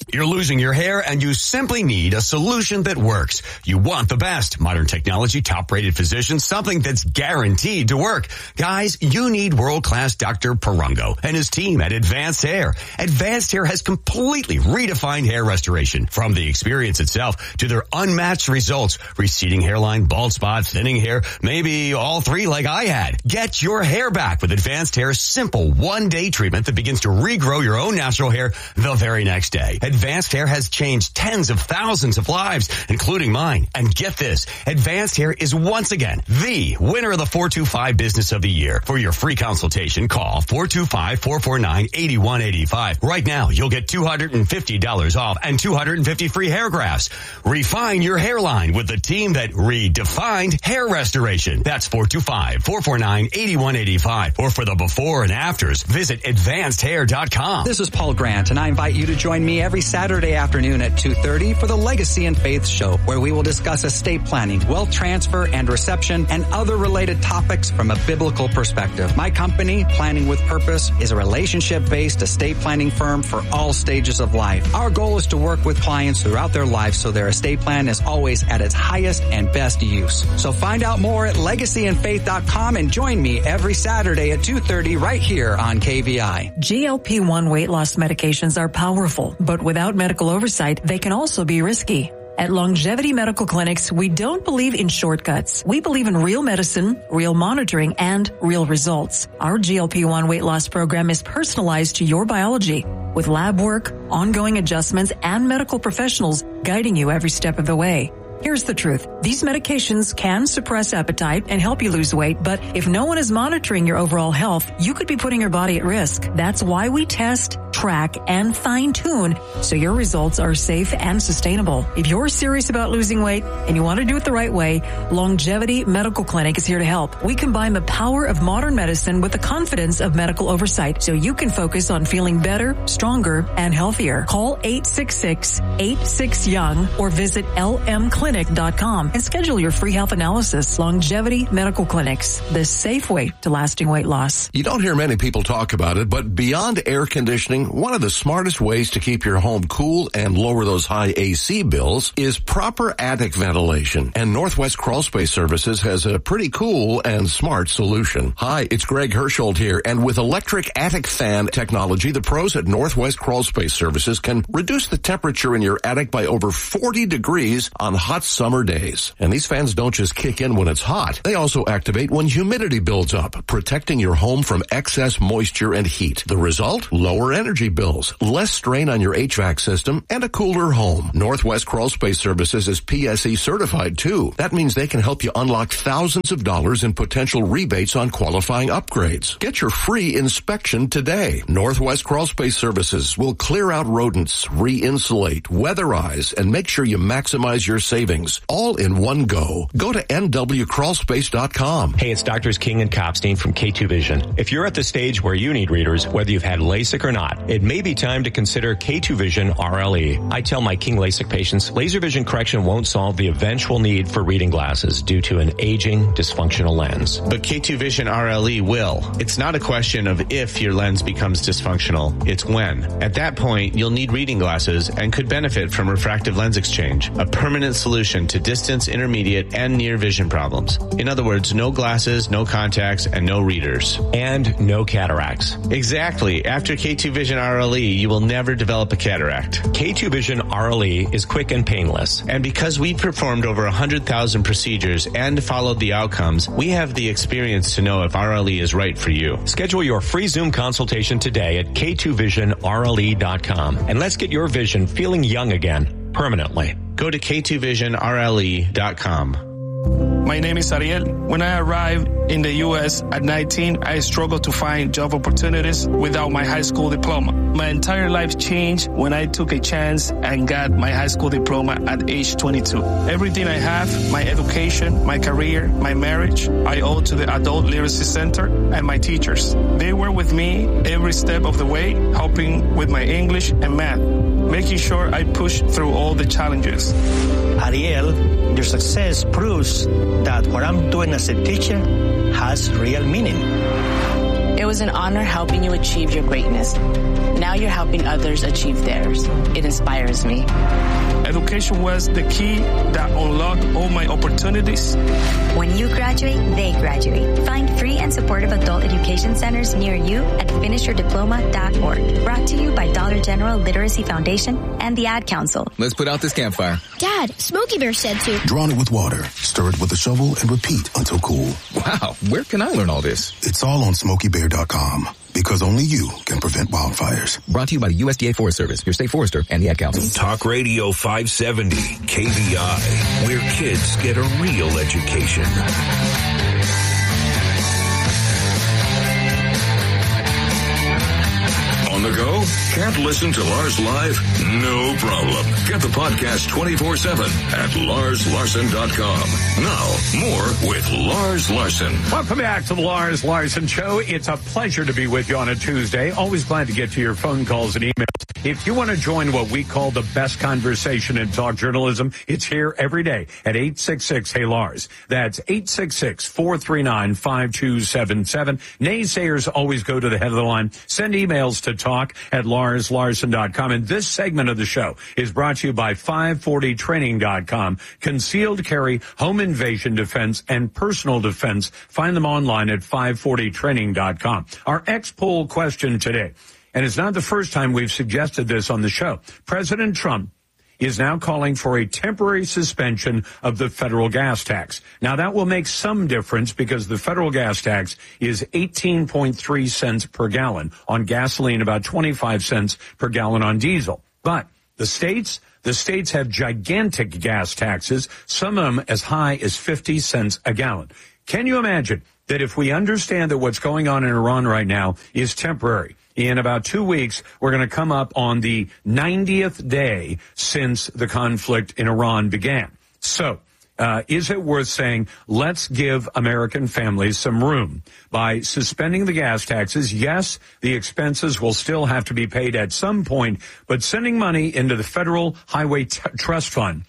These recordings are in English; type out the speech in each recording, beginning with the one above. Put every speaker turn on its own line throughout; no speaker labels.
You're losing your hair and you simply need a solution that works. You want the best. Modern technology, top-rated physicians, something that's guaranteed to work. Guys, you need world-class Dr. Perungo and his team at Advanced Hair. Advanced Hair has completely redefined hair restoration. From the experience itself to their unmatched results. Receding hairline, bald spot, thinning hair, maybe all three like I had. Get your hair back with Advanced Hair's simple one-day treatment that begins to regrow your own natural hair the very next day. Advanced Hair has changed tens of thousands of lives, including mine. And get this, Advanced Hair is once again the winner of the 425 Business of the Year. For your free consultation, call 425-449-8185. Right now, you'll get $250 off and 250 free hair grafts. Refine your hairline with the team that redefined hair restoration. That's 425-449-8185. Or for the before and afters, visit advancedhair.com.
This is Paul Grant, and I invite you to join me every Saturday afternoon at 2:30 for the Legacy and Faith Show, where we will discuss estate planning, wealth transfer and reception, and other related topics from a biblical perspective. My company, Planning with Purpose, is a relationship-based estate planning firm for all stages of life. Our goal is to work with clients throughout their lives so their estate plan is always at its highest and best use. So find out more at legacyandfaith.com and join me every Saturday at 2:30 right here on KVI.
GLP-1 weight loss medications are powerful, but without medical oversight, they can also be risky. At Longevity Medical Clinics, we don't believe in shortcuts. We believe in real medicine, real monitoring, and real results. Our GLP-1 weight loss program is personalized to your biology, with lab work, ongoing adjustments, and medical professionals guiding you every step of the way. Here's the truth. These medications can suppress appetite and help you lose weight, but if no one is monitoring your overall health, you could be putting your body at risk. That's why we test, track, and fine-tune so your results are safe and sustainable. If you're serious about losing weight and you want to do it the right way, Longevity Medical Clinic is here to help. We combine the power of modern medicine with the confidence of medical oversight so you can focus on feeling better, stronger, and healthier. Call 866-86-YOUNG or visit lmclinic.com and schedule your free health analysis. Longevity Medical Clinics, the safe way to lasting weight loss.
You don't hear many people talk about it, but beyond air conditioning, one of the smartest ways to keep your home cool and lower those high AC bills is proper attic ventilation. And Northwest Crawl Space Services has a pretty cool and smart solution. Hi, it's Greg Hersholt here, and with electric attic fan technology, the pros at Northwest Crawl Space Services can reduce the temperature in your attic by over 40 degrees on hot summer days. And these fans don't just kick in when it's hot. They also activate when humidity builds up, protecting your home from excess moisture and heat. The result? Lower energy bills, less strain on your HVAC system, and a cooler home. Northwest Crawl Space Services is PSE certified too. That means they can help you unlock thousands of dollars in potential rebates on qualifying upgrades. Get your free inspection today. Northwest Crawl Space Services will clear out rodents, re-insulate, weatherize, and make sure you maximize your savings all in one go. Go to nwcrawlspace.com.
Hey, it's Doctors King and Kopstein from K2 Vision. If you're at the stage where you need readers, whether you've had LASIK or not, it may be time to consider K2 Vision RLE. I tell my King LASIK patients, laser vision correction won't solve the eventual need for reading glasses due to an aging, dysfunctional lens.
But K2 Vision RLE will. It's not a question of if your lens becomes dysfunctional, it's when. At that point, you'll need reading glasses and could benefit from refractive lens exchange, a permanent solution to distance, intermediate, and near vision problems. In other words, no glasses, no contacts, and no readers.
And no cataracts.
Exactly. After K2 Vision RLE, you will never develop a cataract.
K2 Vision RLE is quick and painless.
And because we've performed over 100,000 procedures and followed the outcomes, we have the experience to know if RLE is right for you.
Schedule your free Zoom consultation today at k2visionrle.com. And let's get your vision feeling young again, permanently.
Go to k2visionrle.com.
My name is Ariel. When I arrived in the U.S. at 19, I struggled to find job opportunities without my high school diploma. My entire life changed when I took a chance and got my high school diploma at age 22. Everything I have, my education, my career, my marriage, I owe to the Adult Literacy Center and my teachers. They were with me every step of the way, helping with my English and math, making sure I pushed through all the challenges.
Ariel, your success proves that what I'm doing as a teacher has real meaning.
It was an honor helping you achieve your greatness. Now you're helping others achieve theirs. It inspires me.
Education was the key that unlocked all my opportunities.
When you graduate, they graduate. Find free and supportive adult education centers near you at finishyourdiploma.org. Brought to you by Dollar General Literacy Foundation and the Ad Council.
Let's put out this campfire.
Dad, Smokey Bear said to.
Drown it with water, stir it with a shovel, and repeat until cool.
Wow, where can I learn all this?
It's all on SmokeyBear.com. Because only you can prevent wildfires.
Brought to you by the USDA Forest Service, your state forester, and the Ad Council.
Talk Radio 570, KBI, where kids get a real education. On the go? Can't listen to Lars live? No problem. Get the podcast 24/7 at LarsLarson.com. Now, more with Lars Larson.
Welcome back to the Lars Larson Show. It's a pleasure to be with you on a Tuesday. Always glad to get to your phone calls and emails. If you want to join what we call the best conversation in talk journalism, it's here every day at 866-HEY-LARS. That's 866-439-5277. Naysayers always go to the head of the line. Send emails to talk@LarsLarson.com. And this segment of the show is brought to you by 540training.com. Concealed carry, home invasion defense, and personal defense. Find them online at 540training.com. Our X-Poll question today. And it's not the first time we've suggested this on the show. President Trump is now calling for a temporary suspension of the federal gas tax. Now, that will make some difference because the federal gas tax is 18.3 cents per gallon on gasoline, about 25 cents per gallon on diesel. But the states have gigantic gas taxes, some of them as high as 50 cents a gallon. Can you imagine that if we understand that what's going on in Iran right now is temporary, in about 2 weeks, we're going to come up on the 90th day since the conflict in Iran began. So, is it worth saying, let's give American families some room by suspending the gas taxes? Yes, the expenses will still have to be paid at some point, but sending money into the Federal Highway Trust Fund,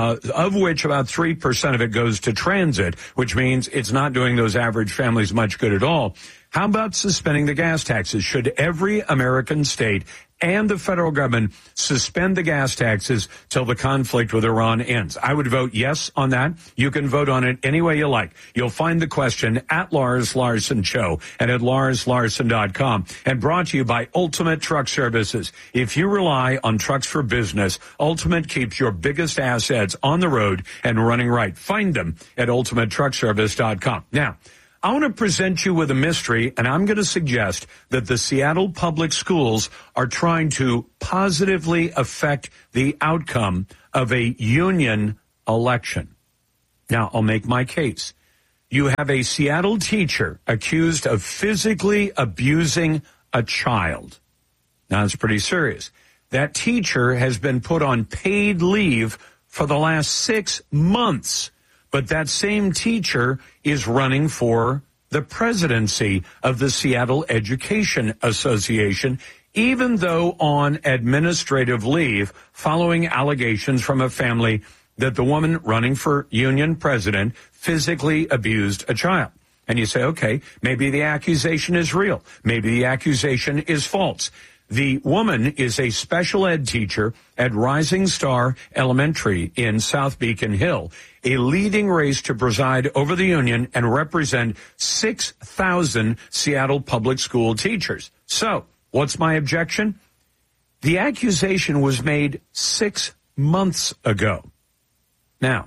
of which about 3% of it goes to transit, which means it's not doing those average families much good at all. How about suspending the gas taxes? Should every American state and the federal government suspend the gas taxes till the conflict with Iran ends? I would vote yes on that. You can vote on it any way you like. You'll find the question at Lars Larson Show and at LarsLarson.com. And brought to you by Ultimate Truck Services. If you rely on trucks for business, Ultimate keeps your biggest assets on the road and running right. Find them at UltimateTruckService.com. Now, I want to present you with a mystery, and I'm going to suggest that the Seattle Public Schools are trying to positively affect the outcome of a union election. Now, I'll make my case. You have a Seattle teacher accused of physically abusing a child. Now, it's pretty serious. That teacher has been put on paid leave for the last 6 months. But that same teacher is running for the presidency of the Seattle Education Association, even though on administrative leave following allegations from a family that the woman running for union president physically abused a child. And you say, okay, maybe the accusation is real. Maybe the accusation is false. The woman is a special ed teacher at Rising Star Elementary in South Beacon Hill, a leading race to preside over the union and represent 6,000 Seattle public school teachers. So, what's my objection? The accusation was made 6 months ago. Now,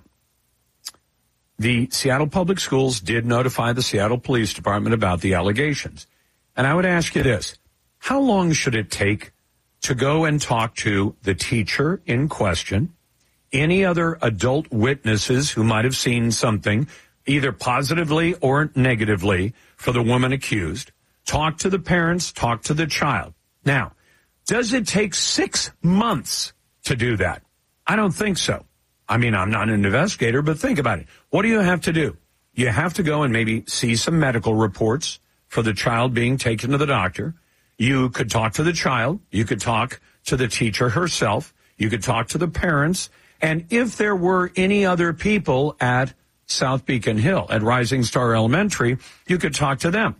the Seattle Public Schools did notify the Seattle Police Department about the allegations. And I would ask you this. How long should it take to go and talk to the teacher in question, any other adult witnesses who might have seen something, either positively or negatively, for the woman accused, talk to the parents, talk to the child? Now, does it take 6 months to do that? I don't think so. I mean, I'm not an investigator, but think about it. What do you have to do? You have to go and maybe see some medical reports for the child being taken to the doctor. You could talk to the child. You could talk to the teacher herself. You could talk to the parents. And if there were any other people at South Beacon Hill, at Rising Star Elementary, you could talk to them.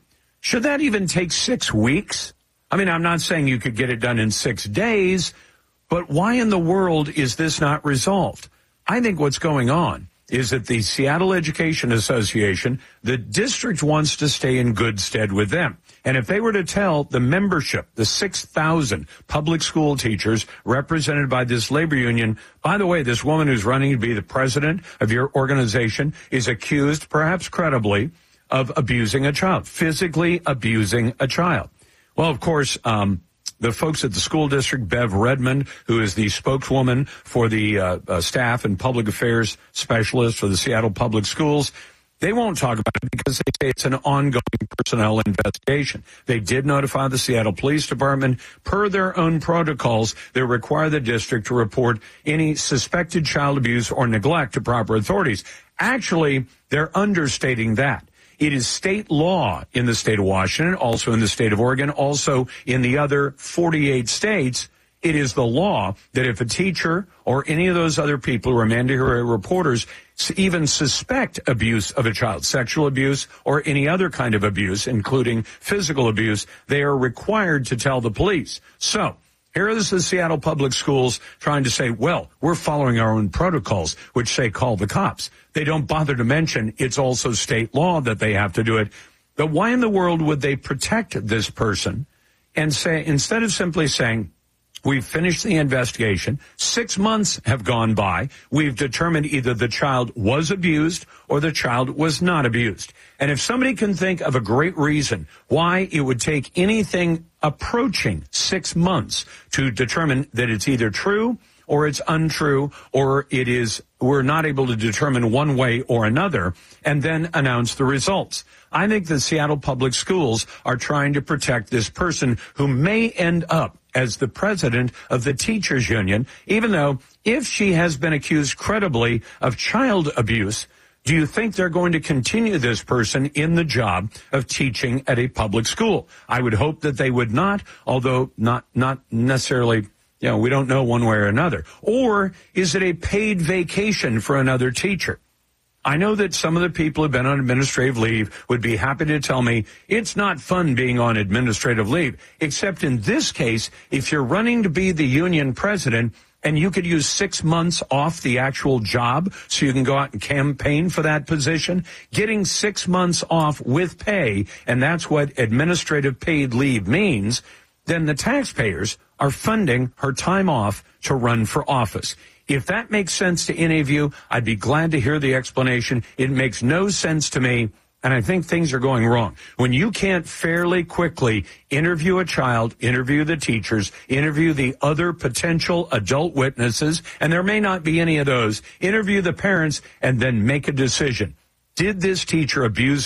Should that even take 6 weeks? I mean, I'm not saying you could get it done in 6 days, but why in the world is this not resolved? I think what's going on is that the Seattle Education Association, the district wants to stay in good stead with them. And if they were to tell the membership, the 6,000 public school teachers represented by this labor union, by the way, this woman who's running to be the president of your organization is accused, perhaps credibly, of abusing a child, physically abusing a child. Well, of course, the folks at the school district, Bev Redmond, who is the spokeswoman for the staff and public affairs specialist for the Seattle Public Schools, they won't talk about it because they say it's an ongoing personnel investigation. They did notify the Seattle Police Department. Per their own protocols, they require the district to report any suspected child abuse or neglect to proper authorities. Actually, they're understating that. It is state law in the state of Washington, also in the state of Oregon, also in the other 48 states. It is the law that if a teacher or any of those other people who are mandatory reporters even suspect abuse of a child, sexual abuse or any other kind of abuse, including physical abuse, they are required to tell the police. So here is the Seattle Public Schools trying to say, well, we're following our own protocols, which say call the cops. They don't bother to mention it's also state law that they have to do it. But why in the world would they protect this person and say, instead of simply saying, we've finished the investigation, 6 months have gone by, we've determined either the child was abused or the child was not abused. And if somebody can think of a great reason why it would take anything approaching 6 months to determine that it's either true or it's untrue, or it is, we're not able to determine one way or another, and then announce the results. I think the Seattle Public Schools are trying to protect this person who may end up as the president of the teachers union, even though if she has been accused credibly of child abuse, do you think they're going to continue this person in the job of teaching at a public school? I would hope that they would not, although not necessarily, we don't know one way or another. Or is it a paid vacation for another teacher? I know that some of the people who've been on administrative leave would be happy to tell me it's not fun being on administrative leave, except in this case, if you're running to be the union president and you could use 6 months off the actual job so you can go out and campaign for that position, getting 6 months off with pay, and that's what administrative paid leave means, then the taxpayers are funding her time off to run for office. If that makes sense to any of you, I'd be glad to hear the explanation. It makes no sense to me, and I think things are going wrong. When you can't fairly quickly interview a child, interview the teachers, interview the other potential adult witnesses, and there may not be any of those, interview the parents, and then make a decision. Did this teacher abuse